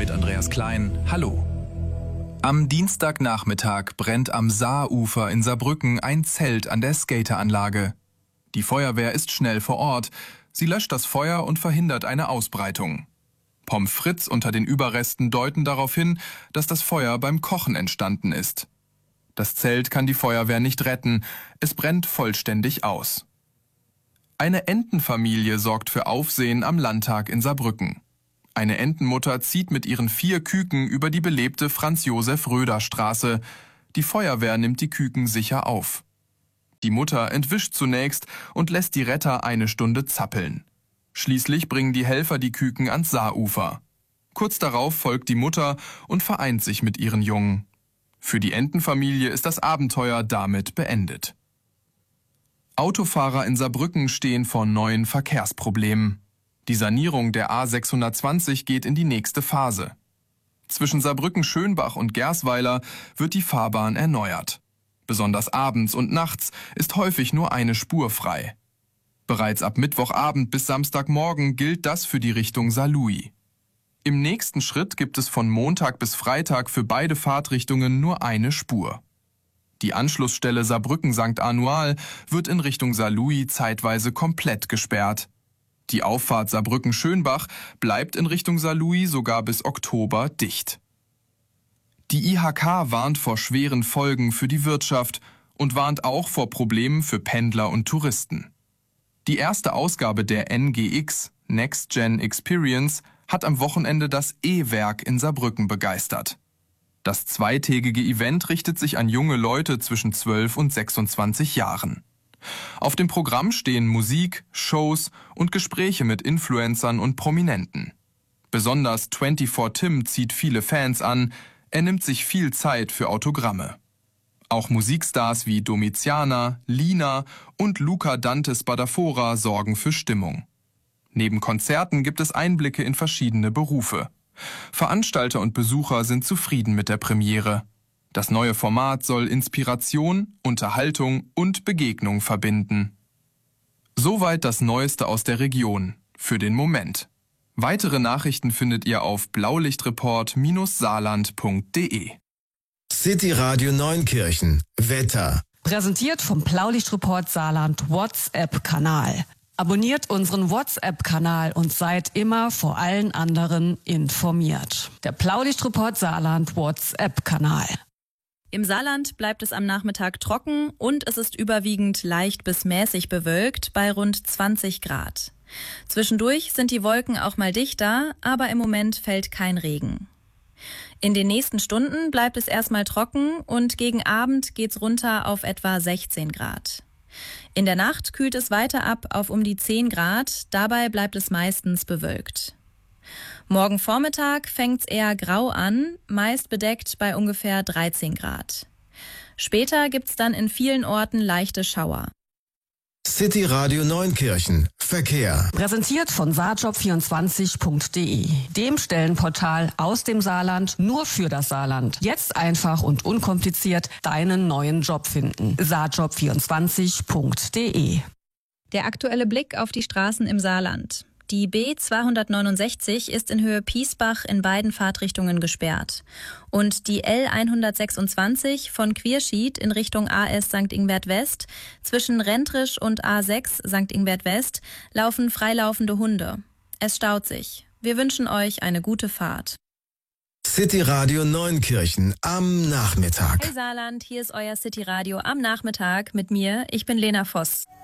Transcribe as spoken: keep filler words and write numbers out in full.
mit Andreas Klein. Hallo. Am Dienstagnachmittag brennt am Saarufer in Saarbrücken ein Zelt an der Skateranlage. Die Feuerwehr ist schnell vor Ort. Sie löscht das Feuer und verhindert eine Ausbreitung. Pommes frites unter den Überresten deuten darauf hin, dass das Feuer beim Kochen entstanden ist. Das Zelt kann die Feuerwehr nicht retten. Es brennt vollständig aus. Eine Entenfamilie sorgt für Aufsehen am Landtag in Saarbrücken. Eine Entenmutter zieht mit ihren vier Küken über die belebte Franz-Josef-Röder-Straße. Die Feuerwehr nimmt die Küken sicher auf. Die Mutter entwischt zunächst und lässt die Retter eine Stunde zappeln. Schließlich bringen die Helfer die Küken ans Saarufer. Kurz darauf folgt die Mutter und vereint sich mit ihren Jungen. Für die Entenfamilie ist das Abenteuer damit beendet. Autofahrer in Saarbrücken stehen vor neuen Verkehrsproblemen. Die Sanierung der A sechshundertzwanzig geht in die nächste Phase. Zwischen Saarbrücken-Schönbach und Gersweiler wird die Fahrbahn erneuert. Besonders abends und nachts ist häufig nur eine Spur frei. Bereits ab Mittwochabend bis Samstagmorgen gilt das für die Richtung Saarlouis. Im nächsten Schritt gibt es von Montag bis Freitag für beide Fahrtrichtungen nur eine Spur. Die Anschlussstelle Saarbrücken-Sankt Anual wird in Richtung Saarlouis zeitweise komplett gesperrt. Die Auffahrt Saarbrücken-Schönbach bleibt in Richtung Saarlouis sogar bis Oktober dicht. Die I H K warnt vor schweren Folgen für die Wirtschaft und warnt auch vor Problemen für Pendler und Touristen. Die erste Ausgabe der N G X, Next Gen Experience, hat am Wochenende das E-Werk in Saarbrücken begeistert. Das zweitägige Event richtet sich an junge Leute zwischen zwölf und sechsundzwanzig Jahren. Auf dem Programm stehen Musik, Shows und Gespräche mit Influencern und Prominenten. Besonders vierundzwanzig Tim zieht viele Fans an, er nimmt sich viel Zeit für Autogramme. Auch Musikstars wie Domiziana, Lina und Luca Dante Spadafora sorgen für Stimmung. Neben Konzerten gibt es Einblicke in verschiedene Berufe. Veranstalter und Besucher sind zufrieden mit der Premiere. Das neue Format soll Inspiration, Unterhaltung und Begegnung verbinden. Soweit das Neueste aus der Region, für den Moment. Weitere Nachrichten findet ihr auf blaulichtreport Bindestrich saarland Punkt de. City Radio Neunkirchen. Wetter. Präsentiert vom Blaulichtreport Saarland WhatsApp-Kanal. Abonniert unseren WhatsApp-Kanal und seid immer vor allen anderen informiert. Der Blaulichtreport Saarland WhatsApp-Kanal. Im Saarland bleibt es am Nachmittag trocken und es ist überwiegend leicht bis mäßig bewölkt bei rund zwanzig Grad. Zwischendurch sind die Wolken auch mal dichter, aber im Moment fällt kein Regen. In den nächsten Stunden bleibt es erstmal trocken und gegen Abend geht's runter auf etwa sechzehn Grad. In der Nacht kühlt es weiter ab auf um die zehn Grad, dabei bleibt es meistens bewölkt. Morgen Vormittag fängt's eher grau an, meist bedeckt bei ungefähr dreizehn Grad. Später gibt's dann in vielen Orten leichte Schauer. City Radio Neunkirchen. Verkehr. Präsentiert von saarjob vierundzwanzig Punkt de, dem Stellenportal aus dem Saarland nur für das Saarland. Jetzt einfach und unkompliziert deinen neuen Job finden. saarjob vierundzwanzig Punkt de. Der aktuelle Blick auf die Straßen im Saarland. Die B zweihundertneunundsechzig ist in Höhe Piesbach in beiden Fahrtrichtungen gesperrt. Und die L hundertsechsundzwanzig von Quierschied in Richtung A S Sankt Ingbert West zwischen Rentrisch und A sechs Sankt Ingbert West laufen freilaufende Hunde. Es staut sich. Wir wünschen euch eine gute Fahrt. City Radio Neunkirchen am Nachmittag. Hey Saarland, hier ist euer City Radio am Nachmittag mit mir. Ich bin Lena Voss.